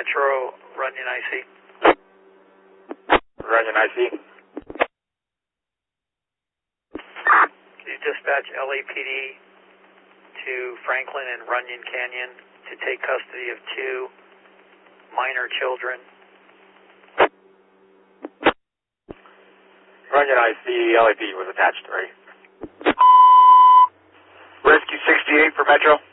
Metro, Runyon IC. Runyon IC. Can you dispatch LAPD to Franklin and Runyon Canyon to take custody of 2 minor children? Runyon IC, LAPD was attached, right? Rescue 68 for Metro.